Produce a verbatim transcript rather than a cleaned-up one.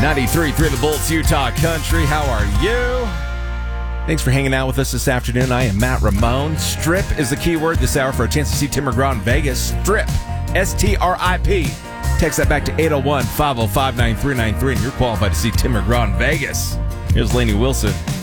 ninety-three point three The Bolts, Utah Country. How are you? Thanks for hanging out with us this afternoon. I am Matt Ramone. Strip is the key word this hour for a chance to see Tim McGraw in Vegas. Strip. S T R I P. Text that back to eight oh one, five oh five, nine three nine three, and you're qualified to see Tim McGraw in Vegas. Here's Lainey Wilson.